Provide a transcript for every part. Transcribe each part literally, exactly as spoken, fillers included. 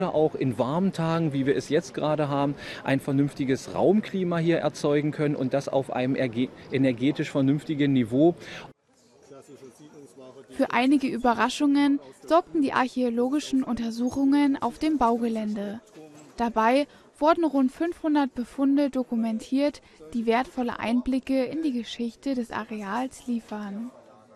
auch in warmen Tagen, wie wir es jetzt gerade haben, ein vernünftiges Raumklima hier erzeugen können und das auf einem energetisch vernünftigen Niveau. Für einige Überraschungen sorgten die archäologischen Untersuchungen auf dem Baugelände. Dabei wurden rund fünfhundert Befunde dokumentiert, die wertvolle Einblicke in die Geschichte des Areals liefern.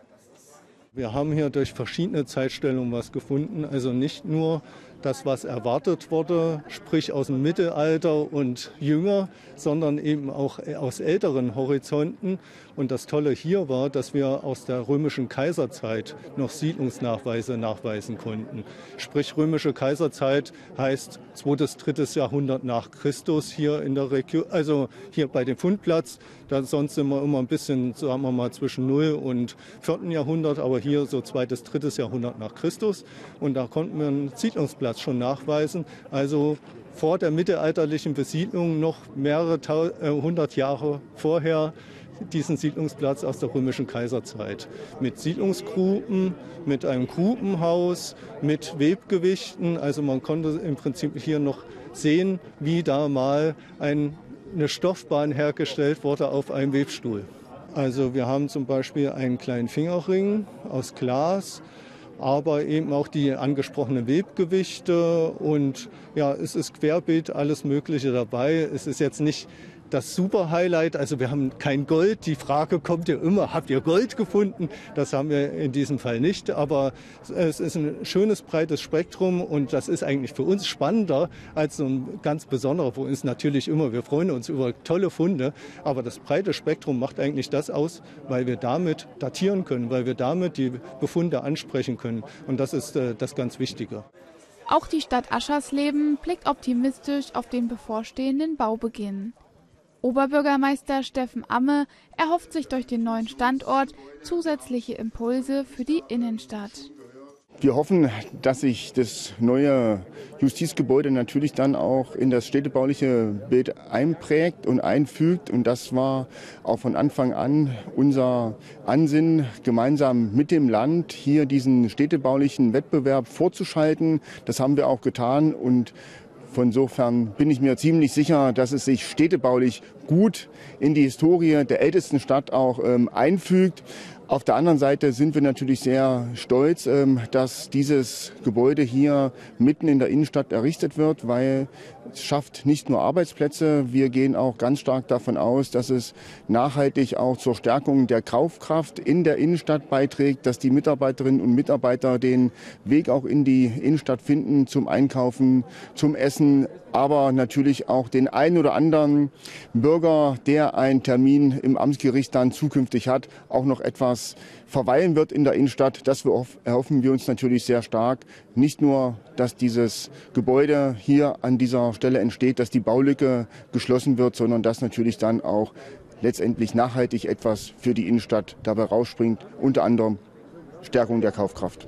Wir haben hier durch verschiedene Zeitstellungen was gefunden, also nicht nur das, was erwartet wurde, sprich aus dem Mittelalter und jünger, sondern eben auch aus älteren Horizonten. Und das Tolle hier war, dass wir aus der römischen Kaiserzeit noch Siedlungsnachweise nachweisen konnten. Sprich, römische Kaiserzeit heißt zweites, drittes Jahrhundert nach Christus hier in der Region, also hier bei dem Fundplatz. Da sonst sind wir immer ein bisschen, sagen wir mal, zwischen null und vierten Jahrhundert, aber hier so zweites, drittes Jahrhundert nach Christus. Und da konnten wir einen Siedlungsplatz schon nachweisen. Also vor der mittelalterlichen Besiedlung noch mehrere hundert Jahre vorher diesen Siedlungsplatz aus der römischen Kaiserzeit. Mit Siedlungsgruben, mit einem Grubenhaus, mit Webgewichten. Also man konnte im Prinzip hier noch sehen, wie da mal ein, eine Stoffbahn hergestellt wurde auf einem Webstuhl. Also wir haben zum Beispiel einen kleinen Fingerring aus Glas, aber eben auch die angesprochenen Webgewichte und ja, es ist querbeet alles Mögliche dabei. Es ist jetzt nicht das Super-Highlight, also wir haben kein Gold. Die Frage kommt ja immer, habt ihr Gold gefunden? Das haben wir in diesem Fall nicht, aber es ist ein schönes, breites Spektrum und das ist eigentlich für uns spannender als so ein ganz besonderer. Für uns natürlich immer, wir freuen uns über tolle Funde, aber das breite Spektrum macht eigentlich das aus, weil wir damit datieren können, weil wir damit die Befunde ansprechen können und das ist äh, das ganz Wichtige. Auch die Stadt Aschersleben blickt optimistisch auf den bevorstehenden Baubeginn. Oberbürgermeister Steffen Amme erhofft sich durch den neuen Standort zusätzliche Impulse für die Innenstadt. Wir hoffen, dass sich das neue Justizgebäude natürlich dann auch in das städtebauliche Bild einprägt und einfügt. Und das war auch von Anfang an unser Ansinnen, gemeinsam mit dem Land hier diesen städtebaulichen Wettbewerb vorzuschalten. Das haben wir auch getan und insofern bin ich mir ziemlich sicher, dass es sich städtebaulich gut in die Historie der ältesten Stadt auch ähm, einfügt. Auf der anderen Seite sind wir natürlich sehr stolz, ähm, dass dieses Gebäude hier mitten in der Innenstadt errichtet wird, weil es schafft nicht nur Arbeitsplätze. Wir gehen auch ganz stark davon aus, dass es nachhaltig auch zur Stärkung der Kaufkraft in der Innenstadt beiträgt, dass die Mitarbeiterinnen und Mitarbeiter den Weg auch in die Innenstadt finden zum Einkaufen, zum Essen, aber natürlich auch den einen oder anderen Bürger, der einen Termin im Amtsgericht dann zukünftig hat, auch noch etwas verweilen wird in der Innenstadt. Das erhoffen wir uns natürlich sehr stark. Nicht nur, dass dieses Gebäude hier an dieser Stelle entsteht, dass die Baulücke geschlossen wird, sondern dass natürlich dann auch letztendlich nachhaltig etwas für die Innenstadt dabei rausspringt, unter anderem Stärkung der Kaufkraft.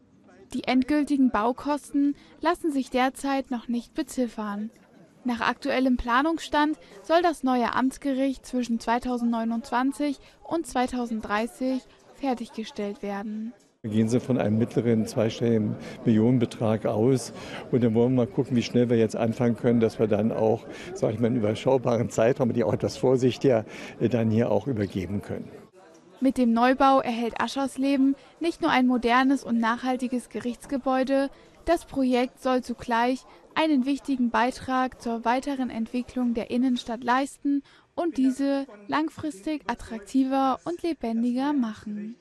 Die endgültigen Baukosten lassen sich derzeit noch nicht beziffern. Nach aktuellem Planungsstand soll das neue Amtsgericht zwischen zweitausendneunundzwanzig und zweitausenddreißig fertiggestellt werden. Gehen Sie von einem mittleren zweistelligen Millionenbetrag aus und dann wollen wir mal gucken, wie schnell wir jetzt anfangen können, dass wir dann auch, sage ich mal, in überschaubaren Zeitraum, die auch etwas vorsichtiger, dann hier auch übergeben können. Mit dem Neubau erhält Aschersleben nicht nur ein modernes und nachhaltiges Gerichtsgebäude, das Projekt soll zugleich einen wichtigen Beitrag zur weiteren Entwicklung der Innenstadt leisten und diese langfristig attraktiver und lebendiger machen.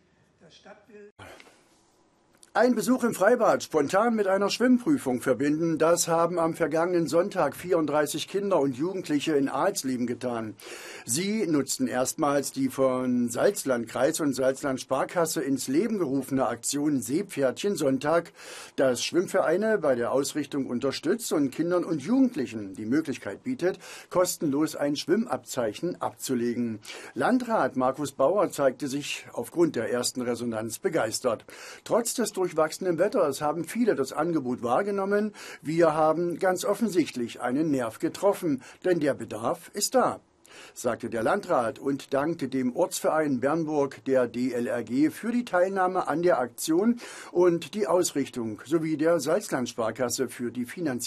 Ein Besuch im Freibad spontan mit einer Schwimmprüfung verbinden, das haben am vergangenen Sonntag vierunddreißig Kinder und Jugendliche in Alsleben getan. Sie nutzten erstmals die von Salzlandkreis und Salzland Sparkasse ins Leben gerufene Aktion Seepferdchen Sonntag, das Schwimmvereine bei der Ausrichtung unterstützt und Kindern und Jugendlichen die Möglichkeit bietet, kostenlos ein Schwimmabzeichen abzulegen. Landrat Markus Bauer zeigte sich aufgrund der ersten Resonanz begeistert. Trotz des durchwachsenen Wetters haben viele das Angebot wahrgenommen. Wir haben ganz offensichtlich einen Nerv getroffen, denn der Bedarf ist da. sagte der Landrat und dankte dem Ortsverein Bernburg der D L R G für die Teilnahme an der Aktion und die Ausrichtung sowie der Salzland-Sparkasse für die Finanzierung.